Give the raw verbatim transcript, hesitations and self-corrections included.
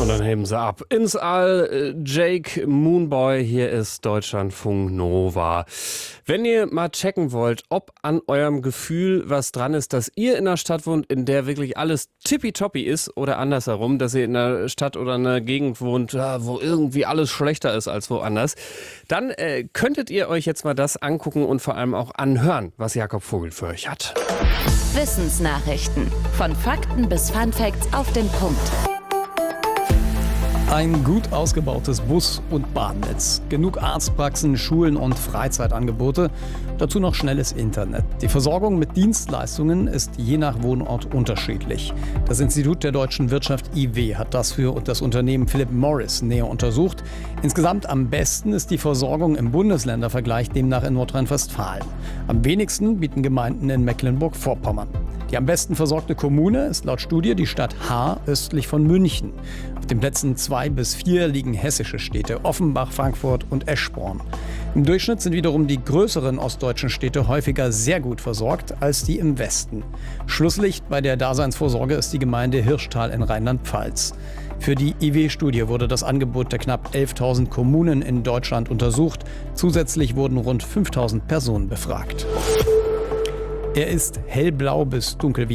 Und dann heben sie ab ins All. Jake Moonboy, hier ist Deutschlandfunk Nova. Wenn ihr mal checken wollt, ob an eurem Gefühl was dran ist, dass ihr in einer Stadt wohnt, in der wirklich alles tippitoppi ist, oder andersherum, dass ihr in einer Stadt oder einer Gegend wohnt, wo irgendwie alles schlechter ist als woanders, dann äh, könntet ihr euch jetzt mal das angucken und vor allem auch anhören, was Jakob Vogel für euch hat. Wissensnachrichten. Von Fakten bis Funfacts auf den Punkt. Ein gut ausgebautes Bus- und Bahnnetz, genug Arztpraxen, Schulen und Freizeitangebote, dazu noch schnelles Internet. Die Versorgung mit Dienstleistungen ist je nach Wohnort unterschiedlich. Das Institut der deutschen Wirtschaft I W hat das für das Unternehmen Philip Morris näher untersucht. Insgesamt am besten ist die Versorgung im Bundesländervergleich demnach in Nordrhein-Westfalen. Am wenigsten bieten Gemeinden in Mecklenburg-Vorpommern. Die am besten versorgte Kommune ist laut Studie die Stadt Haar östlich von München. Auf den Plätzen zwei bis vier liegen hessische Städte Offenbach, Frankfurt und Eschborn. Im Durchschnitt sind wiederum die größeren ostdeutschen Städte häufiger sehr gut versorgt als die im Westen. Schlusslicht bei der Daseinsvorsorge ist die Gemeinde Hirschtal in Rheinland-Pfalz. Für die I W-Studie wurde das Angebot der knapp elftausend Kommunen in Deutschland untersucht. Zusätzlich wurden rund fünftausend Personen befragt. Er ist hellblau bis dunkel